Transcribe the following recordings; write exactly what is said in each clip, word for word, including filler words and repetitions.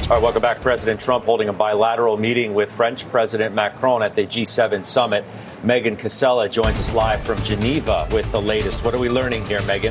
All right, welcome back. President Trump holding a bilateral meeting with French President Macron at the G seven summit. Megan Cassella joins us live from Geneva with the latest. What are we learning here, Megan?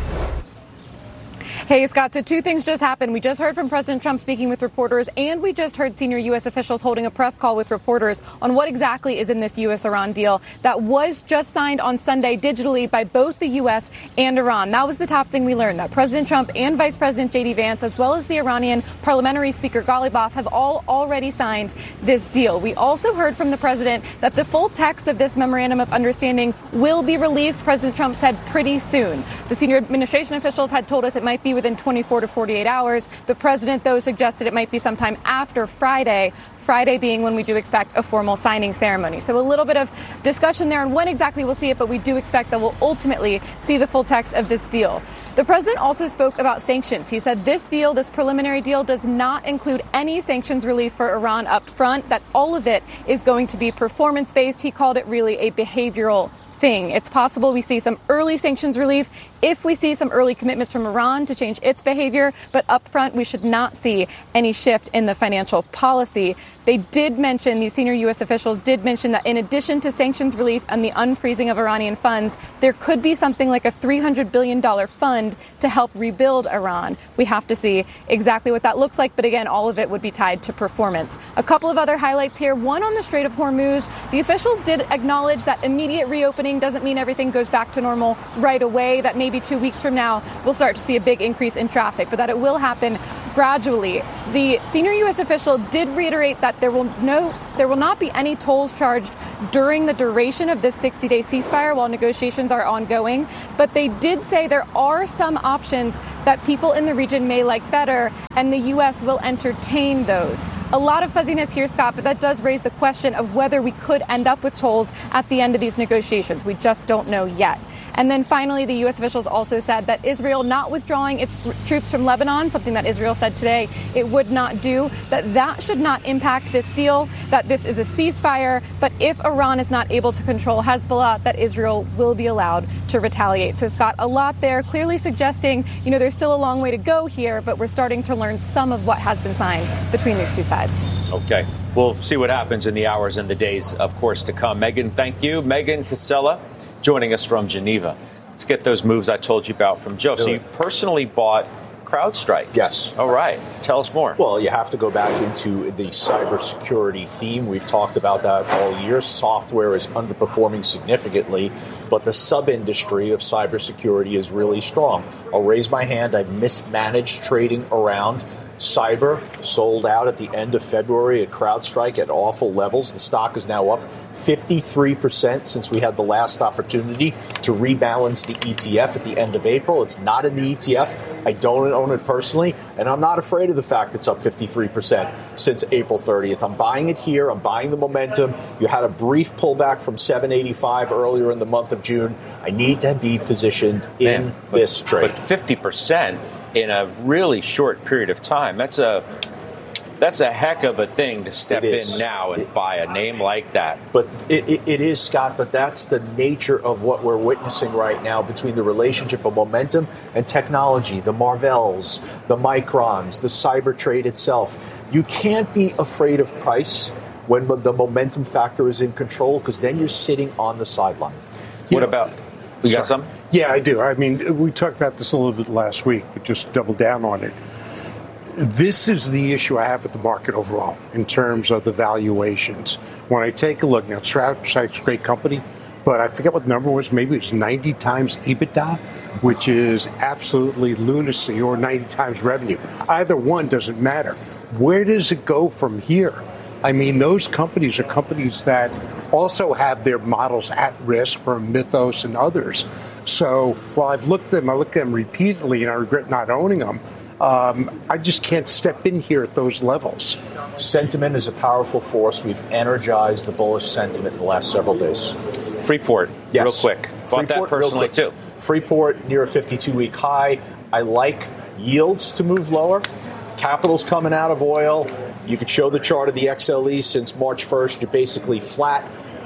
Hey, Scott, so two things just happened. We just heard from President Trump speaking with reporters, and we just heard senior U S officials holding a press call with reporters on what exactly is in this U S Iran deal that was just signed on Sunday digitally by both the U S and Iran. That was the top thing we learned, that President Trump and Vice President J D Vance, as well as the Iranian Parliamentary Speaker Ghalibaf, have all already signed this deal. We also heard from the president that the full text of this memorandum of understanding will be released, President Trump said, pretty soon. The senior administration officials had told us it might be within twenty-four to forty-eight hours. The president, though, suggested it might be sometime after Friday, Friday being when we do expect a formal signing ceremony. So a little bit of discussion there on when exactly we'll see it, but we do expect that we'll ultimately see the full text of this deal. The president also spoke about sanctions. He said this deal, this preliminary deal, does not include any sanctions relief for Iran up front, that all of it is going to be performance-based. He called it really a behavioral thing. It's possible we see some early sanctions relief if we see some early commitments from Iran to change its behavior, but up front we should not see any shift in the financial policy. They did mention, these senior U S officials did mention that in addition to sanctions relief and the unfreezing of Iranian funds, there could be something like a three hundred billion dollars fund to help rebuild Iran. We have to see exactly what that looks like, but again, all of it would be tied to performance. A couple of other highlights here. One on the Strait of Hormuz. The officials did acknowledge that immediate reopening doesn't mean everything goes back to normal right away, that maybe two weeks from now we'll start to see a big increase in traffic, but that it will happen gradually. The senior U S official did reiterate that there will no, there will not be any tolls charged during the duration of this sixty-day ceasefire while negotiations are ongoing, but they did say there are some options that people in the region may like better, and the U S will entertain those. A lot of fuzziness here, Scott, but that does raise the question of whether we could end up with tolls at the end of these negotiations. We just don't know yet. And then finally, the U S officials also said that Israel not withdrawing its r- troops from Lebanon, something that Israel said today it would not do, that that should not impact this deal, that this is a ceasefire. But if Iran is not able to control Hezbollah, that Israel will be allowed to retaliate. So, Scott, a lot there, clearly suggesting, you know, there's still a long way to go here, but we're starting to learn some of what has been signed between these two sides. Okay. We'll see what happens in the hours and the days, of course, to come. Megan, thank you. Megan Cassella joining us from Geneva. Let's get those moves I told you about from Joe. So you personally bought CrowdStrike. Yes. All right. Tell us more. Well, you have to go back into the cybersecurity theme. We've talked about that all year. Software is underperforming significantly, but the sub-industry of cybersecurity is really strong. I'll raise my hand. I've mismanaged trading around cyber, sold out at the end of February at CrowdStrike at awful levels. The stock is now up fifty-three percent since we had the last opportunity to rebalance the E T F at the end of April. It's not in the E T F. I don't own it personally, and I'm not afraid of the fact it's up fifty-three percent since April thirtieth. I'm buying it here. I'm buying the momentum. You had a brief pullback from seven eighty-five earlier in the month of June. I need to be positioned in Man, but, this trade. But fifty percent in a really short period of time, that's a that's a heck of a thing to step in now and it, buy a name like that. But it, it, it is, Scott, but that's the nature of what we're witnessing right now between the relationship of momentum and technology, the Marvells, the Microns, the cyber trade itself. You can't be afraid of price when the momentum factor is in control, because then you're sitting on the sideline. You what know, about... We got some? Yeah, I do. I mean, we talked about this a little bit last week, but just double down on it. This is the issue I have with the market overall in terms of the valuations. When I take a look, now, CrowdStrike's a great company, but I forget what the number was. Maybe it's ninety times EBITDA, which is absolutely lunacy, or ninety times revenue. Either one doesn't matter. Where does it go from here? I mean, those companies are companies that also have their models at risk from Mythos and others. So while I've looked at them, I looked at them repeatedly, and I regret not owning them. Um, I just can't step in here at those levels. Sentiment is a powerful force. We've energized the bullish sentiment in the last several days. Freeport, yes. real quick. Bought Freeport, that personally, too. Freeport near a fifty-two-week high. I like yields to move lower. Capital's coming out of oil. You could show the chart of the X L E since March first. You're basically flat.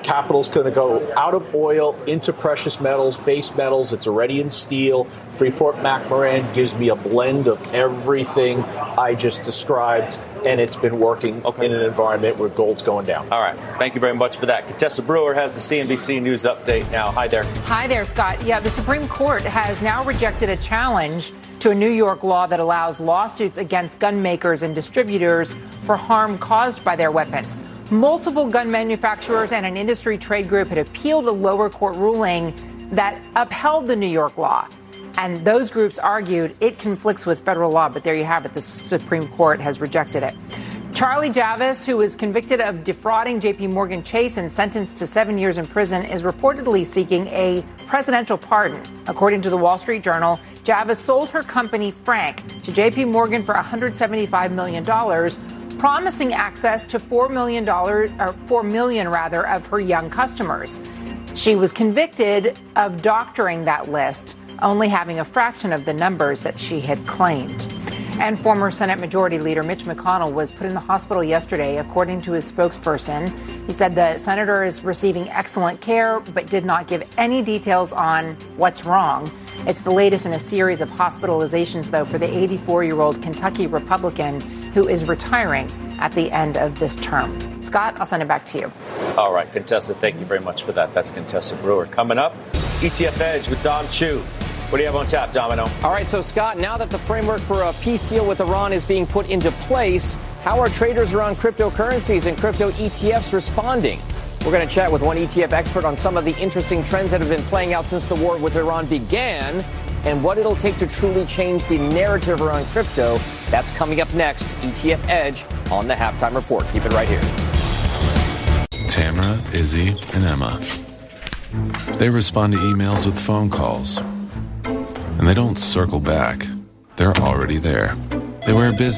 capital's going to go out of oil into precious metals, base metals. It's already in steel. Freeport-McMoRan gives me a blend of everything I just described, and it's been working okay. in an environment where gold's going down. All right. Thank you very much for that. Contessa Brewer has the C N B C News update now. Hi there. Hi there, Scott. Yeah, the Supreme Court has now rejected a challenge to a New York law that allows lawsuits against gun makers and distributors for harm caused by their weapons. Multiple gun manufacturers and an industry trade group had appealed a lower court ruling that upheld the New York law. And those groups argued it conflicts with federal law. But there you have it. The Supreme Court has rejected it. Charlie Javis, who was convicted of defrauding J P. Morgan Chase and sentenced to seven years in prison, is reportedly seeking a presidential pardon. According to the Wall Street Journal, Javis sold her company, Frank, to J P. Morgan for one hundred seventy-five million dollars, promising access to four million dollars, or four million dollars rather, of her young customers. She was convicted of doctoring that list, only having a fraction of the numbers that she had claimed. And former Senate Majority Leader Mitch McConnell was put in the hospital yesterday, according to his spokesperson. He said the senator is receiving excellent care, but did not give any details on what's wrong. It's the latest in a series of hospitalizations, though, for the eighty-four-year-old Kentucky Republican who is retiring at the end of this term. Scott, I'll send it back to you. All right, Contessa, thank you very much for that. That's Contessa Brewer. Coming up, E T F Edge with Dom Chu. What do you have on tap, Domino? All right, so, Scott, now that the framework for a peace deal with Iran is being put into place, how are traders around cryptocurrencies and crypto E T Fs responding? We're going to chat with one E T F expert on some of the interesting trends that have been playing out since the war with Iran began and what it'll take to truly change the narrative around crypto. That's coming up next. E T F Edge on the Halftime Report. Keep it right here. Tamara, Izzy, and Emma. They respond to emails with phone calls. And they don't circle back. They're already there. They wear business